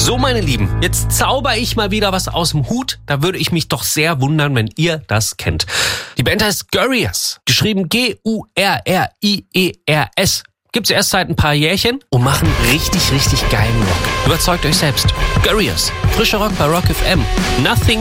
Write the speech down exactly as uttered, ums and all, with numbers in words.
So, meine Lieben, jetzt zauber ich mal wieder was aus dem Hut. Da würde ich mich doch sehr wundern, wenn ihr das kennt. Die Band heißt Gurriers, geschrieben G U R R I E R S. Gibt's erst seit ein paar Jährchen und machen richtig, richtig geilen Rock. Überzeugt euch selbst. Gurriers, frischer Rock bei Rock F M. Nothing